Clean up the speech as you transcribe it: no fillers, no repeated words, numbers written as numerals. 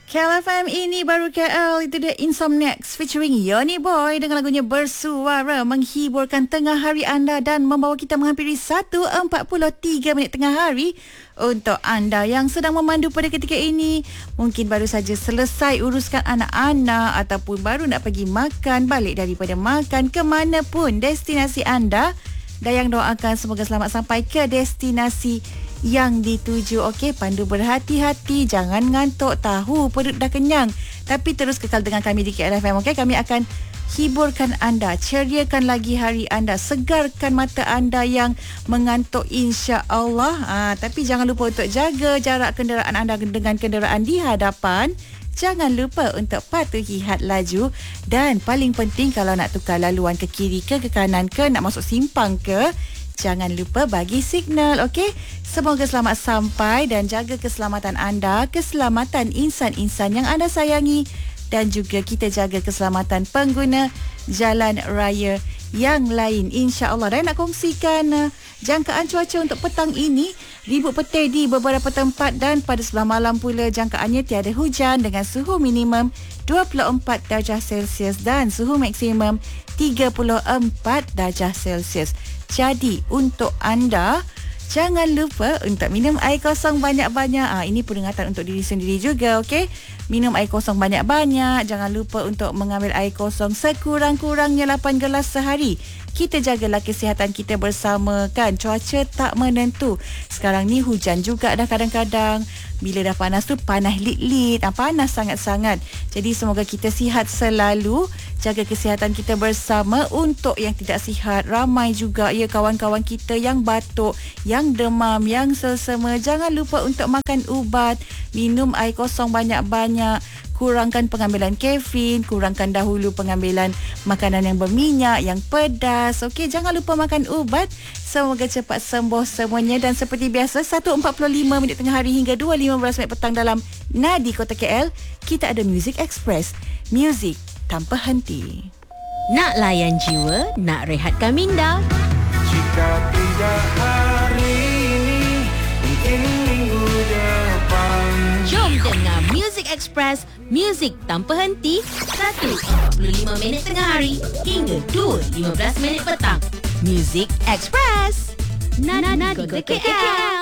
KLFM ini baru KL. Itu dia Insomniacs featuring Yoni Boy dengan lagunya Bersuara, menghiburkan tengah hari anda dan membawa kita menghampiri 1:43 minit tengah hari. Untuk anda yang sedang memandu pada ketika ini, mungkin baru saja selesai uruskan anak-anak ataupun baru nak pergi makan, balik daripada makan, ke mana pun destinasi anda, Dayang doakan semoga selamat sampai ke destinasi yang dituju. Okey, pandu berhati-hati, jangan ngantuk, tahu perut dah kenyang, tapi terus kekal dengan kami di KLFM. Okey, kami akan hiburkan anda, ceriakan lagi hari anda, segarkan mata anda yang mengantuk, insya-Allah. Tapi jangan lupa untuk jaga jarak kenderaan anda dengan kenderaan di hadapan. Jangan lupa untuk patuhi had laju, dan paling penting kalau nak tukar laluan ke kiri ke kanan ke, nak masuk simpang ke, jangan lupa bagi signal. Okey, semoga selamat sampai dan jaga keselamatan anda, keselamatan insan-insan yang anda sayangi, dan juga kita jaga keselamatan pengguna jalan raya yang lain, insya-Allah. Dan nak kongsikan jangkaan cuaca untuk petang ini, ribut petir di beberapa tempat, dan pada sebelah malam pula jangkaannya tiada hujan dengan suhu minimum 24 darjah Celsius dan suhu maksimum 34 darjah Celsius. Jadi untuk anda, jangan lupa untuk minum air kosong banyak-banyak. Ini peringatan untuk diri sendiri juga, okey? Minum air kosong banyak-banyak. Jangan lupa untuk mengambil air kosong sekurang-kurangnya 8 gelas sehari. Kita jagalah kesihatan kita bersama, kan? Cuaca tak menentu. Sekarang ni hujan juga dah kadang-kadang. Bila dah panas tu, panas lit-lit. Panas sangat-sangat. Jadi semoga kita sihat selalu. Jaga kesihatan kita bersama. Untuk yang tidak sihat, ramai juga ya kawan-kawan kita yang batuk, yang demam, yang selsema. Jangan lupa untuk makan ubat, minum air kosong banyak-banyak, kurangkan pengambilan kafein, kurangkan dahulu pengambilan makanan yang berminyak, yang pedas. Okey, jangan lupa makan ubat. Semoga cepat sembuh semuanya. Dan seperti biasa, 1:45 minit tengah hari hingga 2:15 minit petang dalam Nadi Kota KL, kita ada Music Express, muzik tanpa henti. Nak layan jiwa, nak rehatkan minda. Jika tidak hari ini, mungkin minggu depan. Jom dengar Music Express, muzik tanpa henti, 1:45 minit tengah hari hingga 2:15 minit petang. Music Express, Nadi Kota KL.